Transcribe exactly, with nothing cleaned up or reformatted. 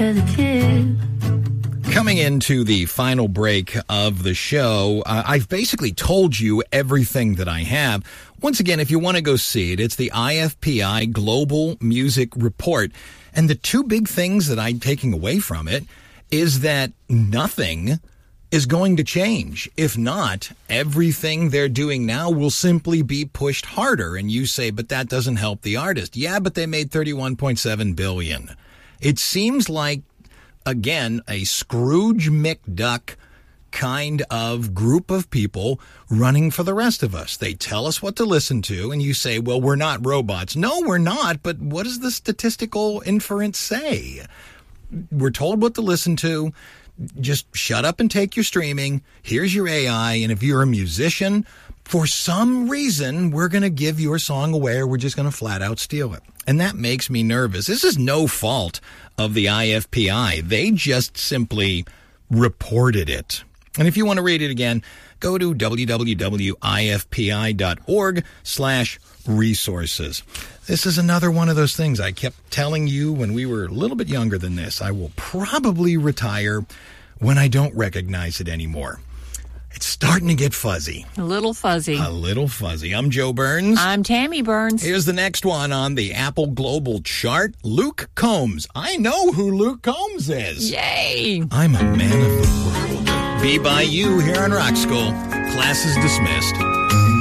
as a kid. Coming into the final break of the show, uh, I've basically told you everything that I have. Once again, if you want to go see it, it's the I F P I Global Music Report. And the two big things that I'm taking away from it is that nothing is going to change. If not, everything they're doing now will simply be pushed harder. And you say, but that doesn't help the artist. Yeah, but they made thirty-one point seven billion dollars. It seems like, again, a Scrooge McDuck kind of group of people running for the rest of us. They tell us what to listen to, and you say, well, we're not robots. No, we're not, but what does the statistical inference say? We're told what to listen to. Just shut up and take your streaming. Here's your A I, and if you're a musician, for some reason, we're going to give your song away, or we're just going to flat out steal it. And that makes me nervous. This is no fault of the I F P I. They just simply reported it. And if you want to read it again, go to www.ifpi.org slash resources. This is another one of those things I kept telling you when we were a little bit younger than this. I will probably retire when I don't recognize it anymore. It's starting to get fuzzy. A little fuzzy. A little fuzzy. I'm Joe Burns. I'm Tammy Burns. Here's the next one on the Apple Global Chart. Luke Combs. I know who Luke Combs is. Yay! I'm a man of the world. Be by you here on Rock School. Class is dismissed.